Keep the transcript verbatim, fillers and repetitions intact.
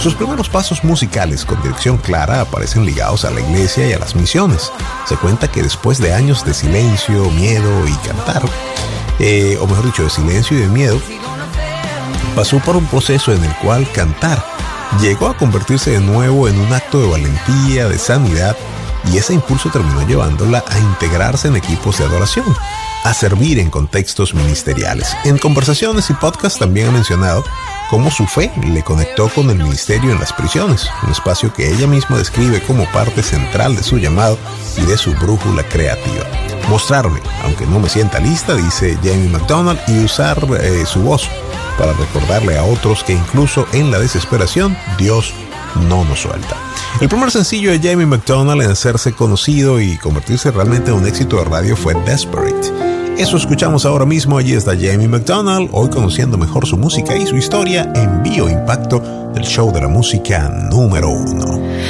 Sus primeros pasos musicales con dirección clara aparecen ligados a la iglesia y a las misiones. Se cuenta que después de años de silencio, miedo y cantar, eh, o mejor dicho, de silencio y de miedo, pasó por un proceso en el cual cantar llegó a convertirse de nuevo en un acto de valentía, de sanidad, y ese impulso terminó llevándola a integrarse en equipos de adoración, a servir en contextos ministeriales. En conversaciones y podcasts también ha mencionado cómo su fe le conectó con el ministerio en las prisiones, un espacio que ella misma describe como parte central de su llamado y de su brújula creativa. Mostrarme, aunque no me sienta lista, dice Jamie McDonald, y usar eh, su voz para recordarle a otros que incluso en la desesperación, Dios no nos suelta. El primer sencillo de Jamie McDonald en hacerse conocido y convertirse realmente en un éxito de radio fue Desperate. Eso escuchamos ahora mismo. Allí está Jamie McDonald, hoy conociendo mejor su música y su historia en Bio Impacto del show de la música número uno.